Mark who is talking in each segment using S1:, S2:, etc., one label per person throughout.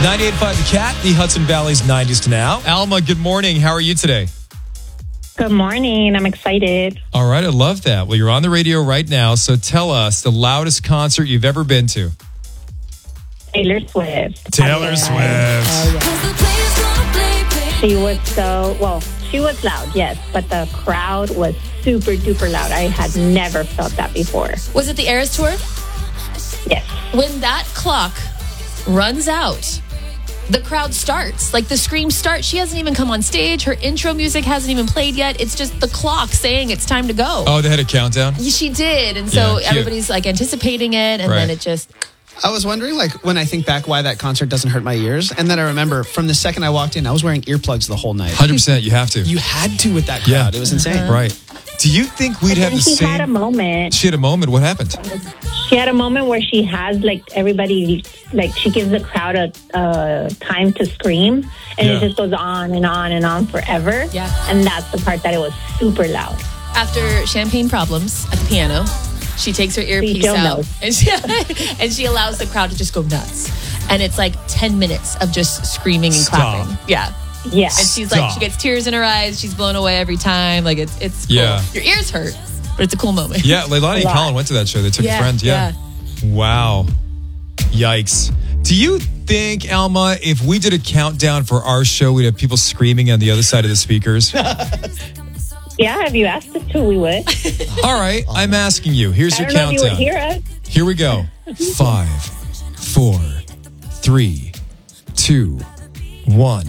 S1: 98.5 The Cat, the Hudson Valley's 90s to now. Alma, good morning. How are you today?
S2: Good morning. I'm excited.
S1: All right, I love that. Well, you're on the radio right now, so tell us the loudest concert you've ever been to.
S2: Taylor Swift.
S1: Taylor Swift.
S2: She was she was loud, yes, but the crowd was super duper loud. I had never felt that before.
S3: Was it the Eras Tour?
S2: Yes.
S3: When that clock runs out, the crowd starts. Like the screams start. She hasn't even come on stage. Her intro music hasn't even played yet. It's just the clock saying it's time to go.
S1: Oh, they had a countdown?
S3: She did. And so everybody's like anticipating it. And then it just...
S4: I was wondering, like, when I think back why that concert doesn't hurt my ears. And then I remember from the second I walked in, I was wearing earplugs the whole night.
S1: 100%, you have to.
S4: You had to with that crowd. It was insane.
S1: Right. Do you think we'd have the same...
S2: She had a moment.
S1: She had a moment. What happened?
S2: She had a moment where she has, like, everybody, like, she gives the crowd a time to scream. And it just goes on and on and on forever.
S3: Yeah.
S2: And that's the part that it was super loud.
S3: After champagne problems at the piano, she takes her earpiece out and she allows the crowd to just go nuts. And it's like 10 minutes of just screaming and clapping. Yeah.
S2: Yeah.
S3: And she's like, she gets tears in her eyes. She's blown away every time. Like, it's cool.
S1: Yeah.
S3: Your ears hurt, but it's a cool moment.
S1: Yeah, Leilani and Colin went to that show. They took a friend. Yeah. Wow. Yikes. Do you think, Alma, if we did a countdown for our show, we'd have people screaming on the other side of the speakers?
S2: Yeah, if you asked us to, we would.
S1: All right, I'm asking you. Here's your countdown.
S2: I don't know if you would hear us.
S1: Here we go. 5, 4, 3, 2, 1.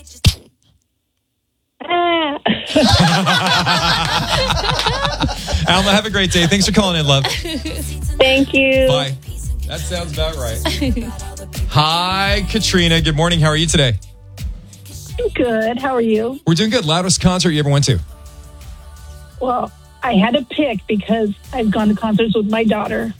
S1: Alma, have a great day. Thanks for calling in, love.
S2: Thank you.
S1: Bye. That sounds about right. Hi, Katrina. Good morning. How are you today?
S5: I'm good. How are you?
S1: We're doing good. Loudest concert you ever went to?
S5: Well, I had to pick because I've gone to concerts with my daughter.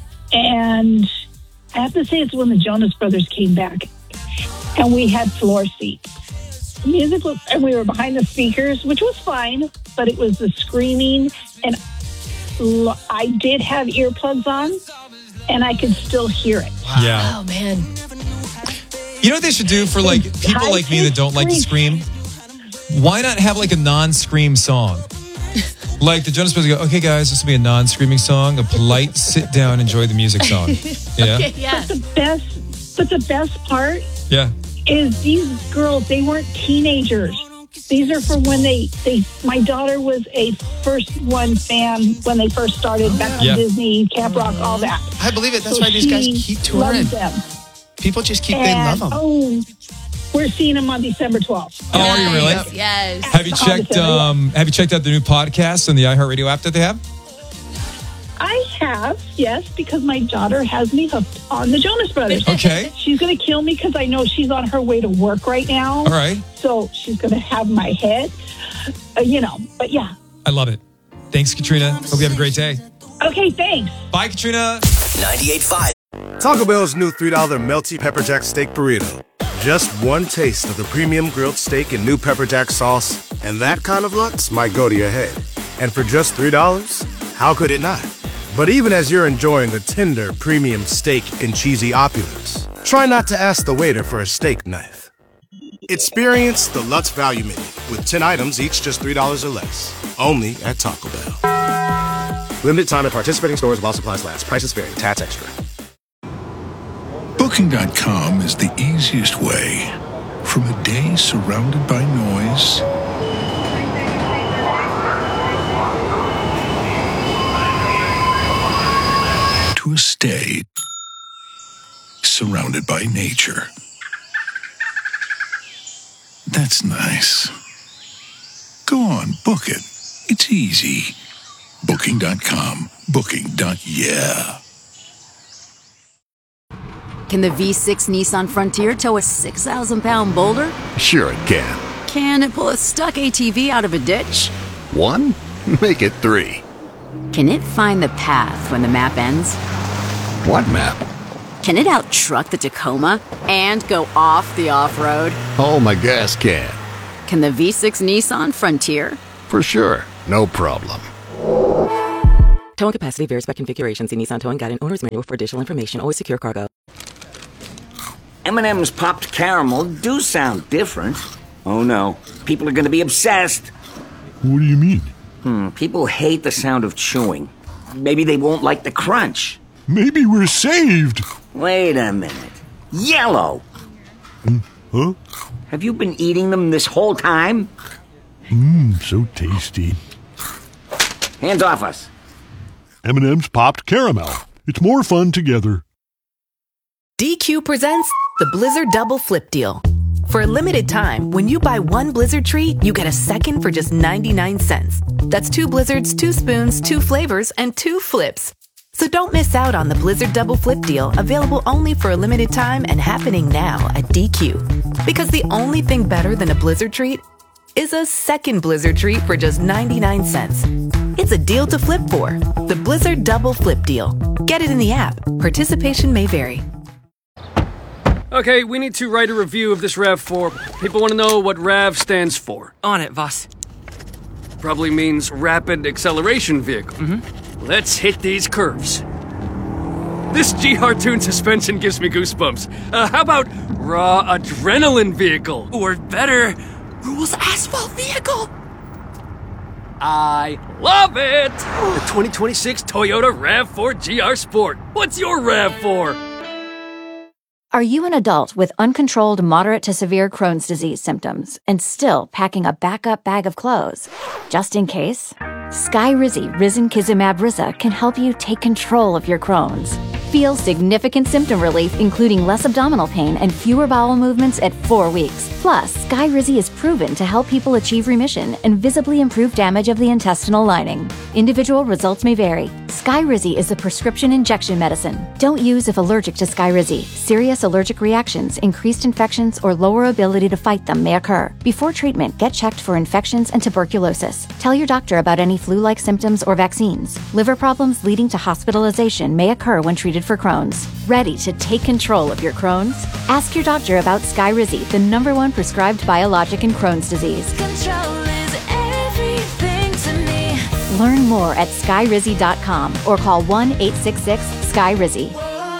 S5: And I have to say it's when the Jonas Brothers came back. And we had floor seats. Music was, and we were behind the speakers, which was fine, but it was the screaming. And I did have earplugs on, and I could still hear it.
S1: Wow. Yeah.
S3: Oh, man.
S1: You know what they should do for like people like me that don't like to scream? Why not have like a non-scream song? Like the Jonas Brothers go, okay, guys, this will be a non-screaming song, a polite sit down, enjoy the music song. Yeah.
S3: Okay, yeah.
S5: But the best part is these girls, they weren't teenagers. These are from when my daughter was a first one fan when they first started back on Disney, Camp Rock, all that.
S4: I believe it. That's why these guys keep touring.
S5: Them.
S4: People just they love them.
S5: Oh, we're seeing them on December 12th.
S1: Oh, are you really?
S3: Yes.
S1: Have you checked out the new podcast on the iHeartRadio app that they have?
S5: I have, yes, because my daughter has me hooked on the Jonas Brothers.
S1: Okay.
S5: She's going to kill me because I know she's on her way to work right now.
S1: All right.
S5: So she's going to have my head, but yeah.
S1: I love it. Thanks, Katrina. Hope you have a great day.
S5: Okay, thanks.
S1: Bye, Katrina.
S6: 98.5. Taco Bell's new $3 melty pepper jack steak burrito. Just one taste of the premium grilled steak and new pepper jack sauce, and that kind of lux might go to your head. And for just $3, how could it not? But even as you're enjoying the tender premium steak and cheesy opulence, try not to ask the waiter for a steak knife. Experience the Lutz Value Menu with 10 items, each just $3 or less. Only at Taco Bell. Limited time at participating stores while supplies last. Prices vary. Tax extra.
S7: Booking.com is the easiest way. From a day surrounded by noise to a stay surrounded by nature. That's nice. Go on, book it. It's easy. Booking.com. Booking.yeah.
S8: Can the V6 Nissan Frontier tow a 6,000-pound boulder?
S9: Sure it can.
S8: Can it pull a stuck ATV out of a ditch?
S9: 1? Make it 3.
S8: Can it find the path when the map ends?
S9: What map?
S8: Can it out-truck the Tacoma and go off the off-road?
S9: Oh, my gas can.
S8: Can the V6 Nissan Frontier?
S9: For sure. No problem.
S10: Towing capacity varies by configuration. See Nissan Towing Guide and Owner's Manual for additional information. Always secure cargo.
S11: M&M's Popped Caramel do sound different. Oh no, people are going to be obsessed.
S7: What do you mean?
S11: People hate the sound of chewing. Maybe they won't like the crunch.
S7: Maybe we're saved.
S11: Wait a minute. Yellow!
S7: Huh?
S11: Have you been eating them this whole time?
S7: So tasty.
S11: Hands off us.
S7: M&M's Popped Caramel. It's more fun together.
S12: DQ presents the Blizzard Double Flip Deal. For a limited time, when you buy one Blizzard treat, you get a second for just 99 cents. That's 2 Blizzards, 2 spoons, 2 flavors, and 2 flips. So don't miss out on the Blizzard Double Flip Deal, available only for a limited time and happening now at DQ. Because the only thing better than a Blizzard treat is a second Blizzard treat for just 99 cents. It's a deal to flip for. The Blizzard Double Flip Deal. Get it in the app. Participation may vary.
S13: Okay, we need to write a review of this RAV4. People want to know what RAV stands for.
S14: On it, boss.
S13: Probably means Rapid Acceleration Vehicle. Let's hit these curves. This GR Tune suspension gives me goosebumps. How about Raw Adrenaline Vehicle?
S14: Or better, Rules Asphalt Vehicle.
S13: I love it! The 2026 Toyota RAV4 GR Sport. What's your RAV4?
S15: Are you an adult with uncontrolled moderate to severe Crohn's disease symptoms and still packing a backup bag of clothes? Just in case? Skyrizi Risankizumab Riza can help you take control of your Crohn's. Feel significant symptom relief, including less abdominal pain and fewer bowel movements at 4 weeks. Plus, Skyrizi is proven to help people achieve remission and visibly improve damage of the intestinal lining. Individual results may vary. Skyrizi is a prescription injection medicine. Don't use if allergic to Skyrizi. Serious allergic reactions, increased infections, or lower ability to fight them may occur. Before treatment, get checked for infections and tuberculosis. Tell your doctor about any flu-like symptoms or vaccines. Liver problems leading to hospitalization may occur when treated for Crohn's. Ready to take control of your Crohn's? Ask your doctor about Skyrizi, the #1 prescribed biologic in Crohn's disease.
S16: Control is everything to me.
S15: Learn more at skyrizi.com or call 1-866-SKYRIZI.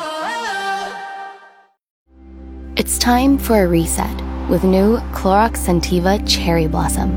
S17: It's time for a reset with new Clorox Scentiva Cherry Blossom.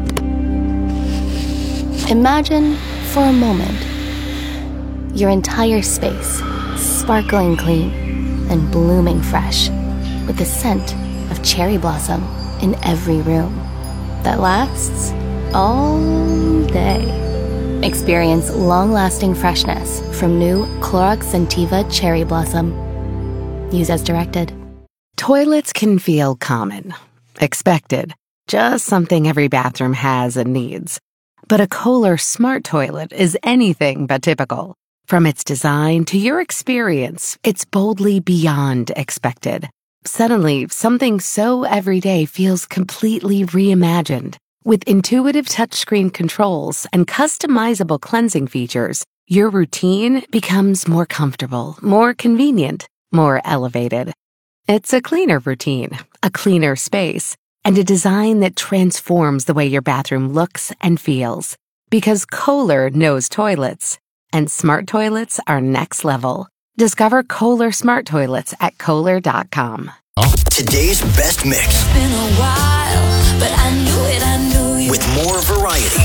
S17: Imagine, for a moment, your entire space sparkling clean and blooming fresh with the scent of cherry blossom in every room that lasts all day. Experience long-lasting freshness from new Clorox Scentiva Cherry Blossom. Use as directed.
S12: Toilets can feel common, expected, just something every bathroom has and needs. But a Kohler Smart Toilet is anything but typical. From its design to your experience, it's boldly beyond expected. Suddenly, something so everyday feels completely reimagined. With intuitive touchscreen controls and customizable cleansing features, your routine becomes more comfortable, more convenient, more elevated. It's a cleaner routine, a cleaner space, and a design that transforms the way your bathroom looks and feels. Because Kohler knows toilets. And smart toilets are next level. Discover Kohler Smart Toilets at Kohler.com.
S18: Today's best mix.
S16: It's been a while, but I knew you.
S18: With more variety.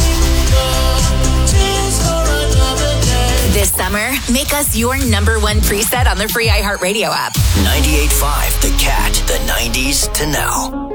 S19: This summer, make us your #1 preset on the free iHeartRadio app.
S18: 98.5 The Cat, the 90s to now.